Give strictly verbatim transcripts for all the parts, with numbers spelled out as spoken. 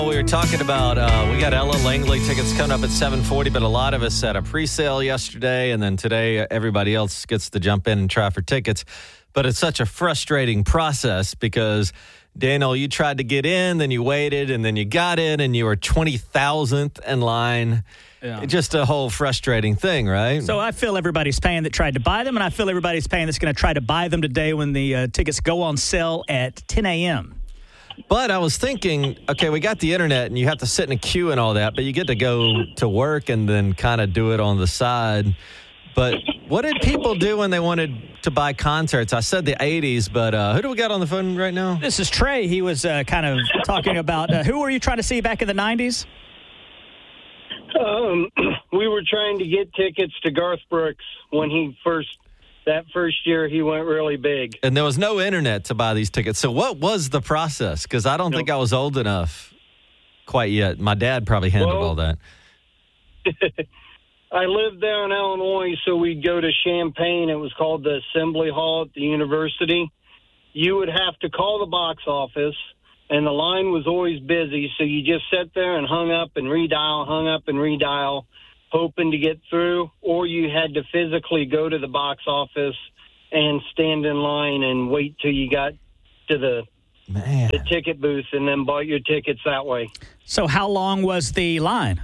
We were talking about, uh, we got Ella Langley tickets coming up at seven forty, but a lot of us had a pre-sale yesterday, and then today uh, everybody else gets to jump in and try for tickets. But it's such a frustrating process because, Daniel, you tried to get in, then you waited, and then you got in, and you were twenty thousandth in line. Yeah. Just a whole frustrating thing, right? So I feel everybody's paying that tried to buy them, and I feel everybody's paying that's going to try to buy them today when the uh, tickets go on sale at ten a.m. But I was thinking, okay, we got the internet and you have to sit in a queue and all that, but you get to go to work and then kind of do it on the side. But what did people do when they wanted to buy concerts? I said the eighties, but uh, who do we got on the phone right now? This is Trey. He was uh, kind of talking about uh, who were you trying to see back in the nineties? Um, we were trying to get tickets to Garth Brooks when he first, that first year he went really big. And there was no internet to buy these tickets. So what was the process? Because I don't no. think I was old enough quite yet. My dad probably handled well, all that. I lived there in Illinois, so we'd go to Champaign. It was called the Assembly Hall at the university. You would have to call the box office, and the line was always busy, so you just sat there and hung up and redial, hung up and redial, hoping to get through, or you had to physically go to the box office and stand in line and wait till you got to the, the ticket booth and then bought your tickets that way. So how long was the line?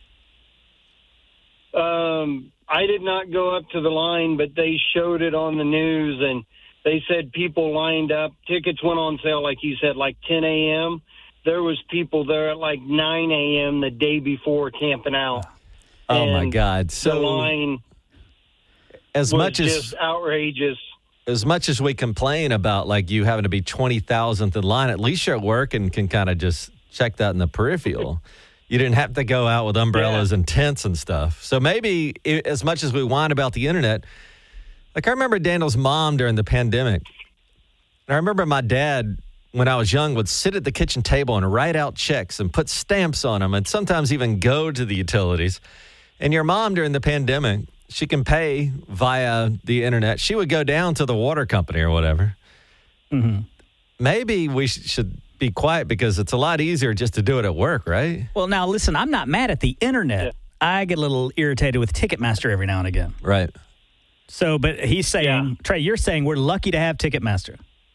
Um, I did not go up to the line, but they showed it on the news, and they said people lined up. Tickets went on sale, like you said, like ten a.m. There was people there at like nine a.m. the day before camping out. Oh, and my God. So the line as was much as just outrageous. As much as we complain about, like, you having to be twenty thousandth in line, at least you're at work and can kind of just check that in the peripheral. You didn't have to go out with umbrellas yeah. and tents and stuff. So maybe it, as much as we whine about the internet, like I remember Daniel's mom during the pandemic. And I remember my dad, when I was young, would sit at the kitchen table and write out checks and put stamps on them and sometimes even go to the utilities. And your mom during the pandemic, she can pay via the internet. She would go down to the water company or whatever. Mm-hmm. Maybe we should be quiet because it's a lot easier just to do it at work, right? Well, now, listen, I'm not mad at the internet. Yeah. I get a little irritated with Ticketmaster every now and again. Right. So, but he's saying, yeah. Trey, you're saying we're lucky to have Ticketmaster.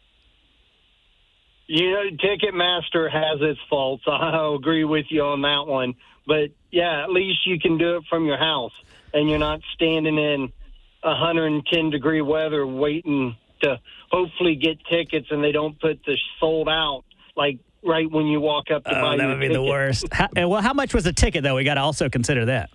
You know, Ticketmaster has its faults. I'll agree with you on that one. But, yeah, at least you can do it from your house, and you're not standing in one hundred ten degree weather waiting to hopefully get tickets, and they don't put the sold out, like, right when you walk up to oh, buy that your would be ticket. the worst. How, well, how much was a ticket, though? We got to also consider that.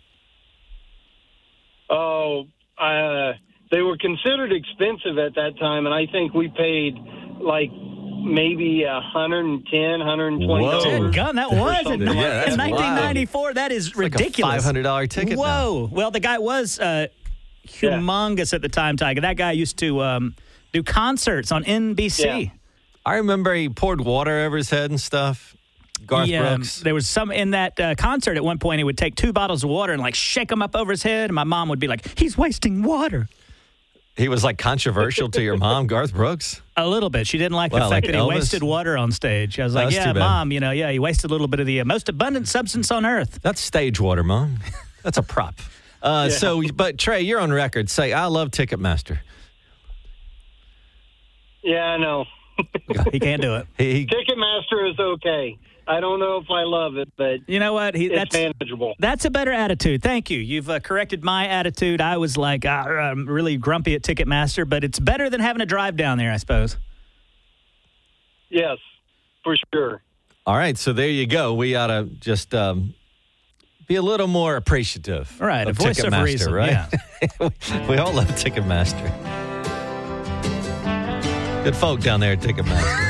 Oh, uh, they were considered expensive at that time, and I think we paid, like, maybe one hundred ten, one hundred twenty dollars. Whoa. Gun, that was in, yeah, in nineteen ninety-four. Wild. That is it's ridiculous. Like a five hundred dollars ticket. Whoa. Now. Well, the guy was uh, humongous yeah. at the time, Tiger. That guy used to um, do concerts on N B C. Yeah. I remember he poured water over his head and stuff. Garth yeah, Brooks. There was some in that uh, concert at one point. He would take two bottles of water and like shake them up over his head. And my mom would be like, he's wasting water. He was like controversial to your mom, Garth Brooks? A little bit. She didn't like well, the fact like that Elvis? he wasted water on stage. I was oh, like, yeah, bad. Mom, you know, yeah, he wasted a little bit of the uh, most abundant substance on earth. That's stage water, Mom. That's a prop. Uh, yeah. So, but Trey, you're on record. Say, I love Ticketmaster. Yeah, I know. He can't do it. He, he, Ticketmaster is okay. I don't know if I love it, but you know what? He, it's that's, manageable. That's a better attitude. Thank you. You've uh, corrected my attitude. I was like, uh, I'm really grumpy at Ticketmaster, but it's better than having to drive down there, I suppose. Yes, for sure. All right, so there you go. We ought to just um, be a little more appreciative. All right, of a voice of reason, right? Yeah. We all love Ticketmaster. Good folk down there at Ticketmaster.